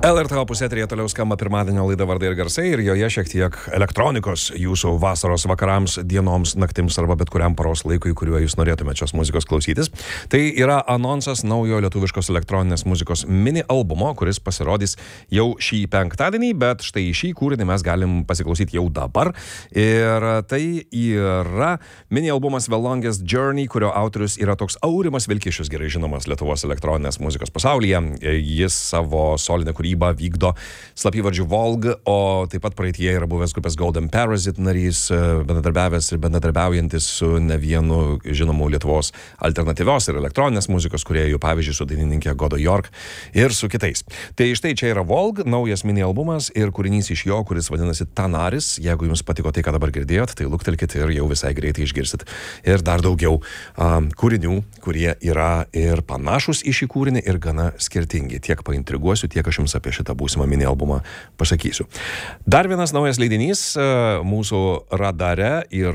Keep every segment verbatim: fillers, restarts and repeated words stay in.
L R T opus eteryje toliau skamba pirmadienio laida Vardai ir garsai ir joje šiek tiek elektronikos jūsų vasaros vakarams, dienoms, naktims arba bet kuriam paros laikui, kuriuo jūs norėtumėte šios muzikos klausytis. Tai yra anonsas naujo lietuviškos elektroninės muzikos mini albumo, kuris pasirodys jau šį penktadienį, bet štai šį kūrinį mes galim pasiklausyti jau dabar. Ir tai yra mini albumas The Longest Journey, kurio autorius yra toks Aurimas Vilkišius, gerai žinomas Lietuvos elektroninės muzikos pasaulyje. Jis savo solinę kūrybą vykdo slapyvardžiu Volg, o taip pat praeityje yra buvęs grupės Golden Parasite narys, bendradarbiavęs ir bendradarbiaujantis su ne vienu žinomu Lietuvos alternatyvios ir elektroninės muzikos kūrėjų, pavyzdžiui, su dainininkė Godo York ir su kitais. Tai štai čia yra Volg, naujas mini albumas ir kūrinys iš jo, kuris vadinasi Tanaris. Jeigu jums patiko tai, ką dabar girdėjot, tai luktelkit ir jau visai greitai išgirsit ir dar daugiau um, kūrinių, kurie yra ir panašus į šį kūrinį ir gana skirtingi. Tiek paintriguosiu, tiek aš jums apie šitą būsimą mini albumą pasakysiu. Dar vienas naujas leidinys mūsų radare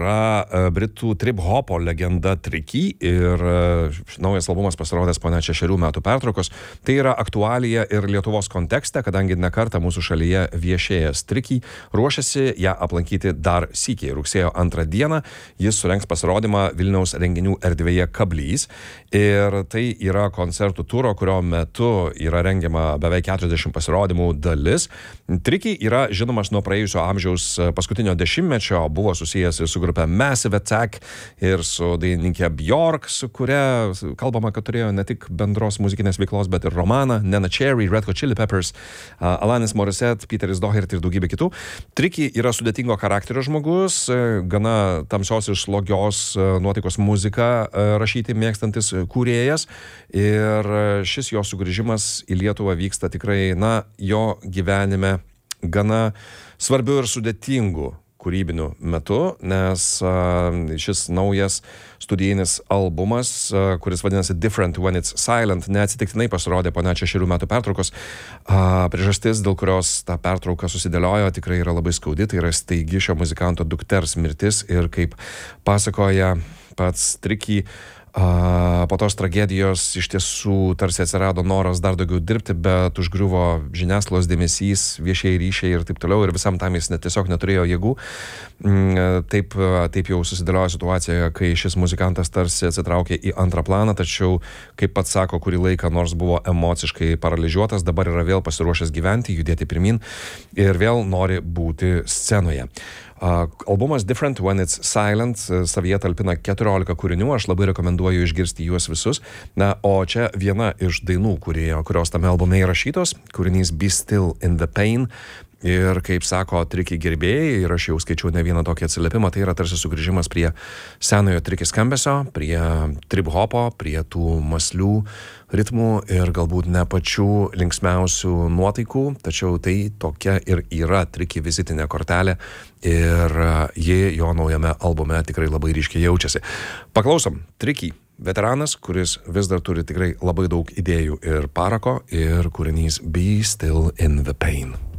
yra britų trip-hopo legenda Tricky ir naujas albumas pasirodęs po net šešerių metų pertraukos. Tai yra aktualija ir Lietuvos kontekste, kadangi ne kartą mūsų šalyje viešėjęs Tricky ruošiasi ją aplankyti dar sykį. Rugsėjo antrą dieną jis surengs pasirodymą Vilniaus renginių erdvėje Kablys ir tai yra koncertų turo, kurio metu yra rengiama beveik keturiasdešimt pasirodymų dalis. Tricky yra žinomas nuo praėjusio amžiaus paskutinio dešimtmečio, buvo susijęs ir su grupe Massive Attack ir su dainininkė Bjork, su kuria kalbama, kad turėjo ne tik bendros muzikinės veiklos, bet ir romaną, Nena Cherry, Red Hot Chili Peppers, Alanis Morissette, Peteris Doherty ir daugybė kitų. Tricky yra sudėtingo charakterio žmogus, gana tamsios ir slogios nuotaikos muziką rašyti mėgstantis kūrėjas ir šis jo sugrįžimas į Lietuvą vyksta tikrai, na, jo gyvenime gana svarbiu ir sudėtingu kūrybiniu metu, nes uh, šis naujas studijinis albumas, uh, kuris vadinasi Different When It's Silent, neatsitiktinai pasirodė po net šešerių metų pertraukos. Uh, priežastis, dėl kurios ta pertrauka susidėliojo, tikrai yra labai skaudi, tai yra staigi šio muzikanto dukters mirtis ir kaip pasakoja pats Tricky, Uh, po tos tragedijos iš tiesų tarsi atsirado noras dar daugiau dirbti, bet užgriuvo žiniasklaidos dėmesys, viešieji ryšiai ir taip toliau ir visam tam jis net, tiesiog neturėjo jėgų. Mm, taip, taip jau susidėliojo situacija, kai šis muzikantas tarsi atsitraukė į antrą planą, tačiau, kaip pats sako, kurį laiką nors buvo emociškai paralyžiuotas, dabar yra vėl pasiruošęs gyventi, judėti pirmin ir vėl nori būti scenoje. Uh, albumas Different When It's Silent savyje talpina keturiolika kūrinių, aš labai rekomenduoju išgirsti juos visus. Na, o čia viena iš dainų, kurie, kurios tame albume įrašytos, kūrinys Be Still in the Pain. Ir kaip sako Tricky gerbėjai, ir aš jau skaičiau ne vieną tokį atsiliepimą, tai yra tarsi sugrįžimas prie senojo Tricky skambesio, prie trip-hopo, prie tų mąslių ritmų ir galbūt ne pačių linksmiausių nuotaikų, tačiau tai tokia ir yra Tricky vizitinė kortelė ir ji jo naujame albume tikrai labai ryškiai jaučiasi. Paklausom, Tricky, veteranas, kuris vis dar turi tikrai labai daug idėjų ir parako ir kūrinys Be Still in the Pain.